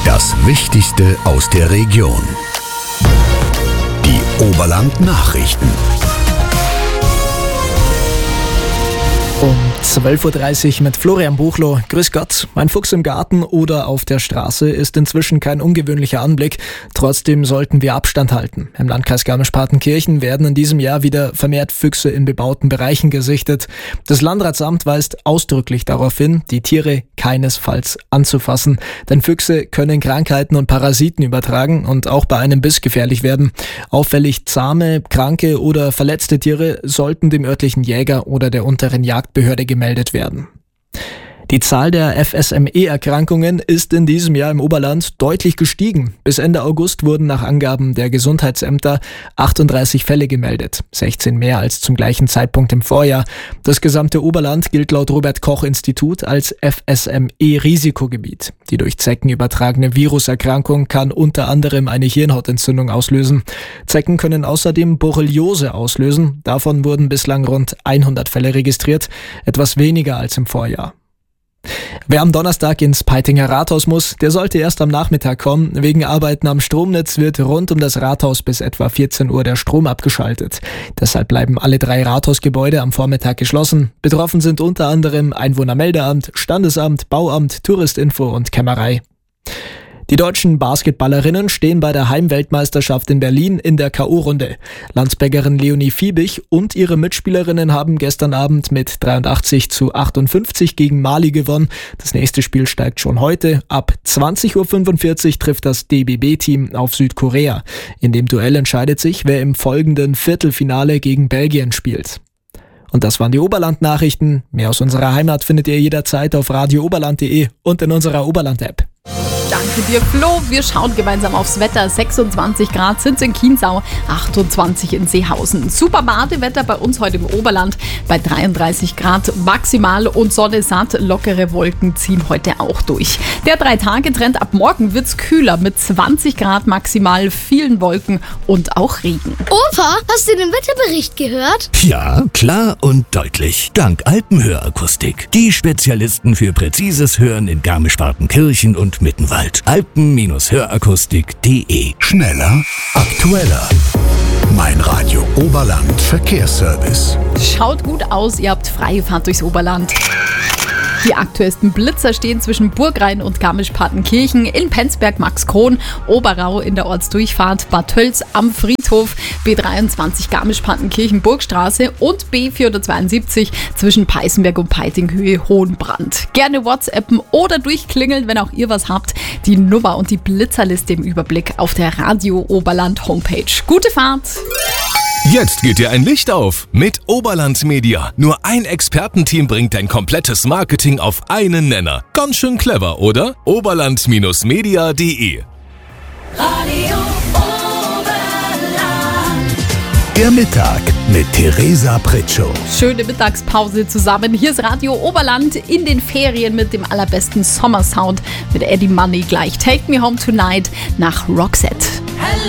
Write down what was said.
Das Wichtigste aus der Region. Die Oberland-Nachrichten. Um 12.30 Uhr mit Florian Buchloh. Grüß Gott. Ein Fuchs im Garten oder auf der Straße ist inzwischen kein ungewöhnlicher Anblick. Trotzdem sollten wir Abstand halten. Im Landkreis Garmisch-Partenkirchen werden in diesem Jahr wieder vermehrt Füchse in bebauten Bereichen gesichtet. Das Landratsamt weist ausdrücklich darauf hin, die Tiere keinesfalls anzufassen. Denn Füchse können Krankheiten und Parasiten übertragen und auch bei einem Biss gefährlich werden. Auffällig zahme, kranke oder verletzte Tiere sollten dem örtlichen Jäger oder der unteren Jagdbehörde gemeldet werden. Die Zahl der FSME-Erkrankungen ist in diesem Jahr im Oberland deutlich gestiegen. Bis Ende August wurden nach Angaben der Gesundheitsämter 38 Fälle gemeldet, 16 mehr als zum gleichen Zeitpunkt im Vorjahr. Das gesamte Oberland gilt laut Robert-Koch-Institut als FSME-Risikogebiet. Die durch Zecken übertragene Viruserkrankung kann unter anderem eine Hirnhautentzündung auslösen. Zecken können außerdem Borreliose auslösen. Davon wurden bislang rund 100 Fälle registriert, etwas weniger als im Vorjahr. Wer am Donnerstag ins Peitinger Rathaus muss, der sollte erst am Nachmittag kommen. Wegen Arbeiten am Stromnetz wird rund um das Rathaus bis etwa 14 Uhr der Strom abgeschaltet. Deshalb bleiben alle 3 Rathausgebäude am Vormittag geschlossen. Betroffen sind unter anderem Einwohnermeldeamt, Standesamt, Bauamt, Touristinfo und Kämmerei. Die deutschen Basketballerinnen stehen bei der Heimweltmeisterschaft in Berlin in der K.O.-Runde. Landsbergerin Leonie Fiebig und ihre Mitspielerinnen haben gestern Abend mit 83:58 gegen Mali gewonnen. Das nächste Spiel steigt schon heute. Ab 20:45 Uhr trifft das DBB-Team auf Südkorea. In dem Duell entscheidet sich, wer im folgenden Viertelfinale gegen Belgien spielt. Und das waren die Oberland-Nachrichten. Mehr aus unserer Heimat findet ihr jederzeit auf radiooberland.de und in unserer Oberland-App. Danke dir, Flo. Wir schauen gemeinsam aufs Wetter. 26 Grad sind es in Chiemsau, 28 in Seehausen. Super Badewetter bei uns heute im Oberland bei 33 Grad maximal und Sonne satt. Lockere Wolken ziehen heute auch durch. Der 3-Tage-Trend, ab morgen wird's kühler mit 20 Grad maximal, vielen Wolken und auch Regen. Opa, hast du den Wetterbericht gehört? Ja, klar und deutlich. Dank Alpenhörakustik. Die Spezialisten für präzises Hören in Garmisch-Partenkirchen und Mittenwald. Alpen-Hörakustik.de. Schneller, aktueller. Mein Radio Oberland Verkehrsservice. Schaut gut aus, ihr habt freie Fahrt durchs Oberland. Die aktuellsten Blitzer stehen zwischen Burgrain und Garmisch-Partenkirchen, in Penzberg Max Krohn, Oberau in der Ortsdurchfahrt, Bad Tölz am Friedhof, B23 Garmisch-Partenkirchen Burgstraße und B472 zwischen Peißenberg und Peitinghöhe Hohenbrand. Gerne WhatsAppen oder durchklingeln, wenn auch ihr was habt. Die Nummer und die Blitzerliste im Überblick auf der Radio Oberland Homepage. Gute Fahrt! Jetzt geht dir ein Licht auf mit Oberland Media. Nur ein Expertenteam bringt dein komplettes Marketing auf einen Nenner. Ganz schön clever, oder? Oberland-media.de. Radio Oberland. Der Mittag mit Theresa Pritschow. Schöne Mittagspause zusammen. Hier ist Radio Oberland in den Ferien mit dem allerbesten Sommersound mit Eddie Money gleich. Take Me Home Tonight nach Roxette.